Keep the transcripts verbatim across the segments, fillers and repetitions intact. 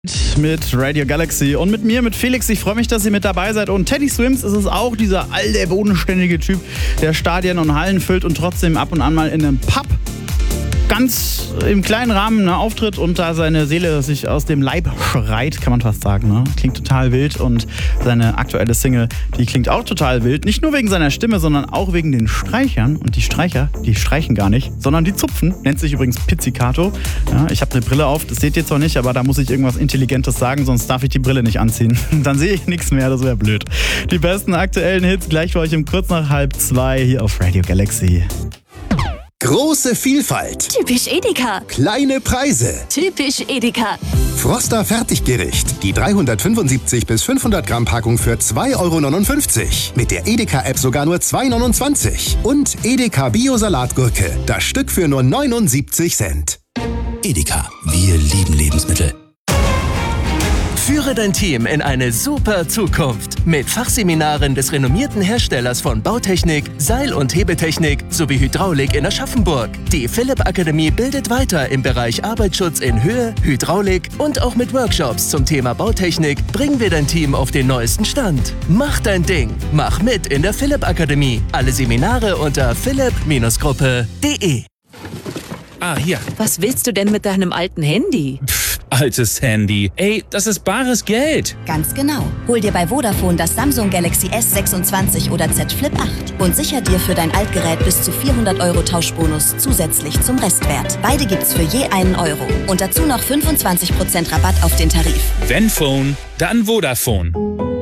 Mit Radio Galaxy und mit mir, mit Felix. Ich freue mich, dass ihr mit dabei seid. Und Teddy Swims ist es auch, dieser alte, bodenständige Typ, der Stadien und Hallen füllt und trotzdem ab und an mal in einem Pub ganz im kleinen Rahmen ne, auftritt und da seine Seele sich aus dem Leib schreit, kann man fast sagen. Ne? Klingt total wild und seine aktuelle Single, die klingt auch total wild. Nicht nur wegen seiner Stimme, sondern auch wegen den Streichern. Und die Streicher, die streichen gar nicht, sondern die zupfen. Nennt sich übrigens Pizzicato. Ja, ich habe eine Brille auf, das seht ihr zwar nicht, aber da muss ich irgendwas Intelligentes sagen, sonst darf ich die Brille nicht anziehen. Dann sehe ich nichts mehr, das wäre blöd. Die besten aktuellen Hits gleich für euch um kurz nach halb zwei hier auf Radio Galaxy. Große Vielfalt. Typisch Edeka. Kleine Preise. Typisch Edeka. Froster Fertiggericht. Die dreihundertfünfundsiebzig bis fünfhundert Gramm Packung für zwei Euro neunundfünfzig. Mit der Edeka-App sogar nur zwei Euro neunundzwanzig. Und Edeka Bio-Salatgurke. Das Stück für nur neunundsiebzig Cent. Edeka. Wir lieben Lebensmittel. Führe dein Team in eine super Zukunft mit Fachseminaren des renommierten Herstellers von Bautechnik, Seil- und Hebetechnik sowie Hydraulik in Aschaffenburg. Die Philipp Akademie bildet weiter im Bereich Arbeitsschutz in Höhe, Hydraulik und auch mit Workshops zum Thema Bautechnik bringen wir dein Team auf den neuesten Stand. Mach dein Ding. Mach mit in der Philipp Akademie. Alle Seminare unter philipp Gruppe punkt de. Ah, hier. Was willst du denn mit deinem alten Handy? Pff, altes Handy. Ey, das ist bares Geld. Ganz genau. Hol dir bei Vodafone das Samsung Galaxy S sechsundzwanzig oder Z Flip acht und sicher dir für dein Altgerät bis zu vierhundert Euro Tauschbonus zusätzlich zum Restwert. Beide gibt's für je einen Euro. Und dazu noch fünfundzwanzig Prozent Rabatt auf den Tarif. Wenn Phone, dann Vodafone.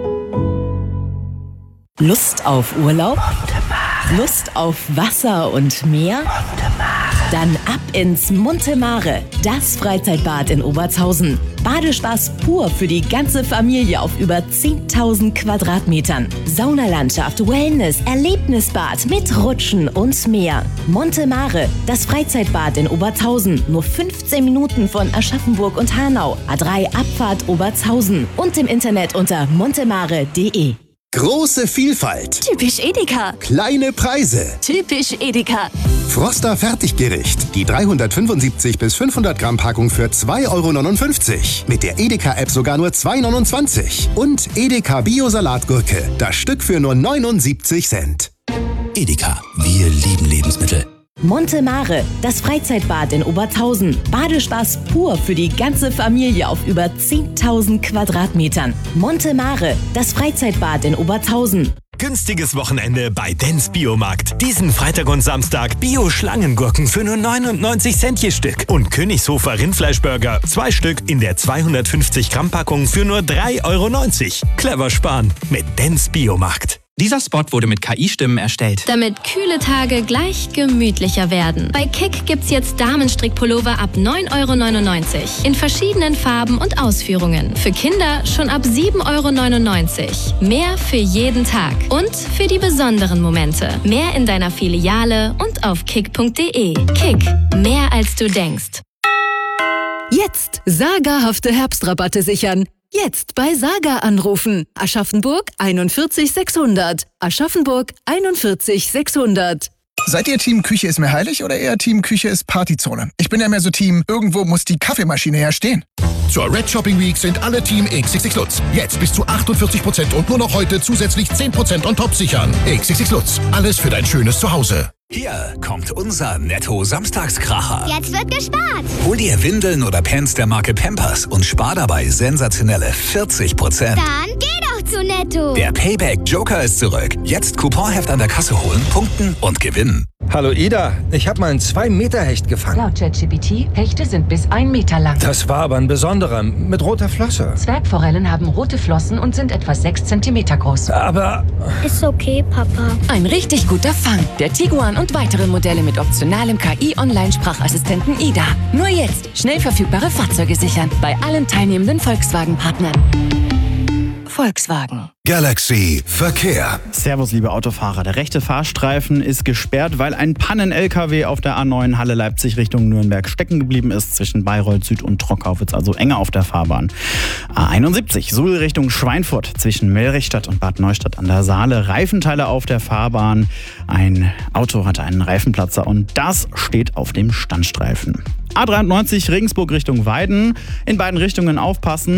Lust auf Urlaub? Lust auf Wasser und Meer? Dann ab ins Monte Mare, das Freizeitbad in Obertshausen. Badespaß pur für die ganze Familie auf über zehntausend Quadratmetern. Saunalandschaft, Wellness, Erlebnisbad mit Rutschen und mehr. Monte Mare, das Freizeitbad in Obertshausen. Nur fünfzehn Minuten von Aschaffenburg und Hanau. A drei Abfahrt Obertshausen. Und im Internet unter montemare punkt de. Große Vielfalt. Typisch Edeka. Kleine Preise. Typisch Edeka. Froster Fertiggericht. Die dreihundertfünfundsiebzig bis fünfhundert Gramm Packung für zwei Euro neunundfünfzig. Mit der Edeka-App sogar nur zwei Euro neunundzwanzig. Und Edeka Bio-Salatgurke. Das Stück für nur neunundsiebzig Cent. Edeka. Wir lieben Lebensmittel. Monte Mare, das Freizeitbad in Obertshausen. Badespaß pur für die ganze Familie auf über zehntausend Quadratmetern. Monte Mare, das Freizeitbad in Obertshausen. Günstiges Wochenende bei Dens Biomarkt. Diesen Freitag und Samstag Bio-Schlangengurken für nur neunundneunzig Cent je Stück. Und Königshofer Rindfleischburger, zwei Stück in der zweihundertfünfzig Gramm Packung für nur drei Euro neunzig. Clever sparen mit Dens Biomarkt. Dieser Spot wurde mit K I-Stimmen erstellt. Damit kühle Tage gleich gemütlicher werden. Bei Kick gibt's jetzt Damenstrickpullover ab neun Euro neunundneunzig. In verschiedenen Farben und Ausführungen. Für Kinder schon ab sieben Euro neunundneunzig. Mehr für jeden Tag. Und für die besonderen Momente. Mehr in deiner Filiale und auf kick punkt de. Kick. Mehr als du denkst. Jetzt sagerhafte Herbstrabatte sichern. Jetzt bei Saga anrufen. Aschaffenburg einundvierzig sechshundert. Aschaffenburg einundvierzig sechshundert. Seid ihr Team Küche ist mir heilig oder eher Team Küche ist Partyzone? Ich bin ja mehr so Team, irgendwo muss die Kaffeemaschine herstehen. Zur Red Shopping Week sind alle Team X X X Lutz. Jetzt bis zu achtundvierzig Prozent und nur noch heute zusätzlich zehn Prozent on top sichern. X X X Lutz. Alles für dein schönes Zuhause. Hier kommt unser Netto-Samstagskracher. Jetzt wird gespart. Hol dir Windeln oder Pants der Marke Pampers und spar dabei sensationelle vierzig Prozent. Dann geh doch zu Netto. Der Payback Joker ist zurück. Jetzt Couponheft an der Kasse holen, punkten und gewinnen. Hallo Ida, ich habe mal einen zwei Meter Hecht gefangen. Laut ChatGPT, Hechte sind bis ein Meter lang. Das war aber ein besonderer, mit roter Flosse. Zwergforellen haben rote Flossen und sind etwa sechs Zentimeter groß. Aber... Ist okay, Papa. Ein richtig guter Fang. Der Tiguan und weitere Modelle mit optionalem K I-Online-Sprachassistenten Ida. Nur jetzt schnell verfügbare Fahrzeuge sichern. Bei allen teilnehmenden Volkswagen-Partnern. Volkswagen. Galaxy Verkehr. Servus, liebe Autofahrer. Der rechte Fahrstreifen ist gesperrt, weil ein Pannen-L K W auf der A neun Halle-Leipzig Richtung Nürnberg stecken geblieben ist. Zwischen Bayreuth Süd und Trockau wird es also enger auf der Fahrbahn. A einundsiebzig, Suhl Richtung Schweinfurt. Zwischen Melrichstadt und Bad Neustadt an der Saale. Reifenteile auf der Fahrbahn. Ein Auto hatte einen Reifenplatzer und das steht auf dem Standstreifen. A dreiundneunzig, Regensburg Richtung Weiden. In beiden Richtungen aufpassen.